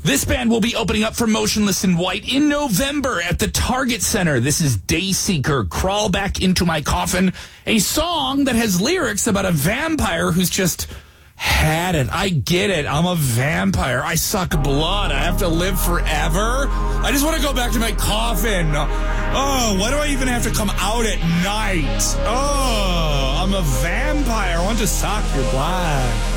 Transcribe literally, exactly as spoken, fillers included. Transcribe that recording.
This band will be opening up for Motionless in White in November at the Target Center. This is Dayseeker, Crawl Back Into My Coffin, a song that has lyrics about a vampire who's just had it. I get it. I'm a vampire. I suck blood. I have to live forever. I just want to go back to my coffin. Oh, why do I even have to come out at night? Oh, I'm a vampire. I want to suck your blood.